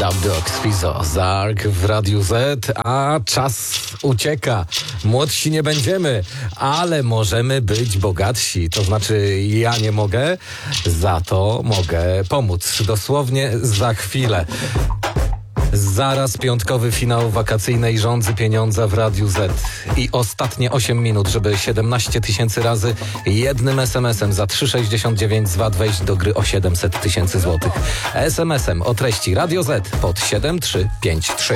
Dub Schizo, Zark w Radiu Z, a czas ucieka. Młodsi nie będziemy, ale możemy być bogatsi. To znaczy ja nie mogę, za to mogę pomóc. Dosłownie za chwilę. Zaraz piątkowy finał wakacyjnej Rządzy Pieniądza w Radiu Z. I ostatnie 8 minut, żeby 17 000 razy jednym SMS-em za 3,69 z VAT wejść do gry o 700 000 złotych. SMS-em o treści Radio Z pod 7353.